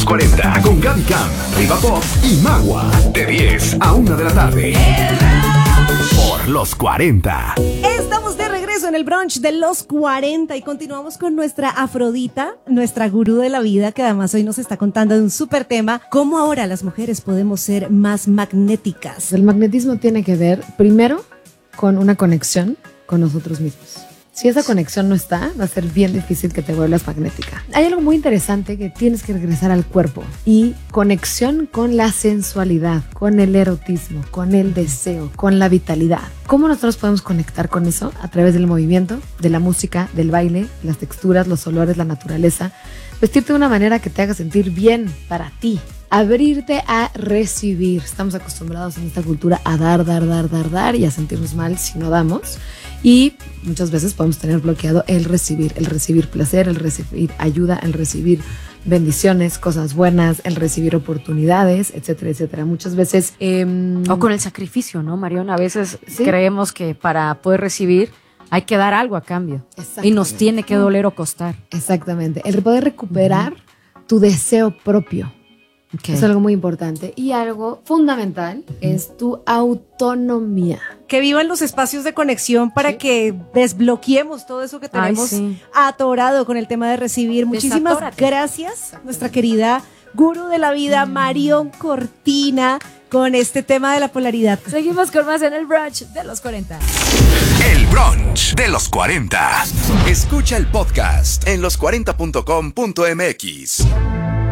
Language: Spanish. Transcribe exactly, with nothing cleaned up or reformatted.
cuarenta con Gaby Cam, Riva Pop y Magua. De diez a una de la tarde. Por Los cuarenta. Estamos de regreso en el brunch de Los cuarenta y continuamos con nuestra Afrodita, nuestra gurú de la vida, que además hoy nos está contando de un súper tema, cómo ahora las mujeres podemos ser más magnéticas. El magnetismo tiene que ver, primero, con una conexión con nosotros mismos. Si esa conexión no está, va a ser bien difícil que te vuelvas magnética. Hay algo muy interesante que tienes que regresar al cuerpo y conexión con la sensualidad, con el erotismo, con el deseo, con la vitalidad. ¿Cómo nosotros podemos conectar con eso? A través del movimiento, de la música, del baile, las texturas, los olores, la naturaleza. Vestirte de una manera que te haga sentir bien para ti. Abrirte a recibir. Estamos acostumbrados en esta cultura a dar, dar, dar, dar, dar y a sentirnos mal si no damos. Y muchas veces podemos tener bloqueado el recibir, el recibir placer, el recibir ayuda, el recibir bendiciones, cosas buenas, el recibir oportunidades, etcétera, etcétera. Muchas veces... Eh, o con el sacrificio, ¿no, Marión? A veces ¿sí? creemos que para poder recibir hay que dar algo a cambio. Y nos tiene que doler o costar. Exactamente. El poder recuperar uh-huh. tu deseo propio. Okay. Es algo muy importante. Y algo fundamental uh-huh. es tu autonomía. Que vivan los espacios de conexión para sí. que desbloqueemos todo eso que tenemos Ay, sí. atorado con el tema de recibir. Muchísimas Desatórate. gracias, nuestra querida gurú de la vida, mm. Marión Cortina, con este tema de la polaridad. Seguimos con más en el brunch de Los cuarenta. El brunch de Los cuarenta. Escucha el podcast en los cuarenta punto com punto m x.